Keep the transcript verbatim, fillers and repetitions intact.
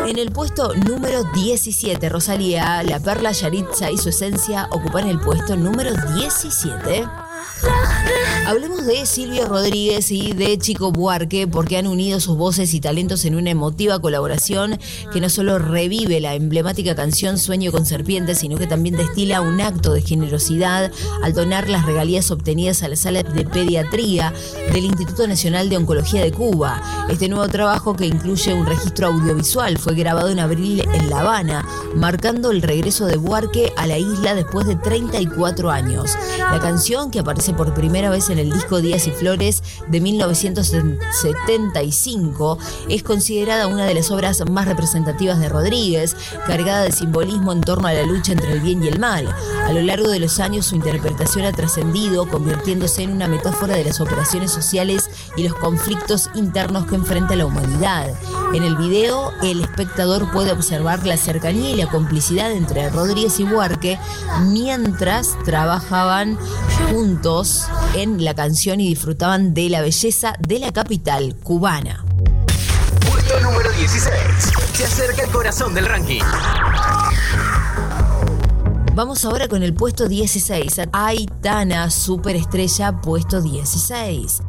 En el puesto número diecisiete, Rosalía, La Perla, Yaritza y su esencia ocupan el puesto número diecisiete. Hablemos de Silvio Rodríguez y de Chico Buarque porque han unido sus voces y talentos en una emotiva colaboración que no solo revive la emblemática canción Sueño con Serpientes, sino que también destila un acto de generosidad al donar las regalías obtenidas a la sala de pediatría del Instituto Nacional de Oncología de Cuba. Este nuevo trabajo, que incluye un registro audiovisual, fue grabado en abril en La Habana, marcando el regreso de Buarque a la isla después de treinta y cuatro años. La canción, que aparece por primera vez en el disco Días y Flores de mil novecientos setenta y cinco, es considerada una de las obras más representativas de Rodríguez, cargada de simbolismo en torno a la lucha entre el bien y el mal. A lo largo de los años, su interpretación ha trascendido, convirtiéndose en una metáfora de las operaciones sociales y los conflictos internos que enfrenta la humanidad. En el video, el espectador puede observar la cercanía y la complicidad entre Rodríguez y Buarque mientras trabajaban juntos en la canción y disfrutaban de la belleza de la capital cubana. Puesto número dieciséis. Se acerca el corazón del ranking. Vamos ahora con el puesto dieciséis. Aitana, superestrella, puesto dieciséis.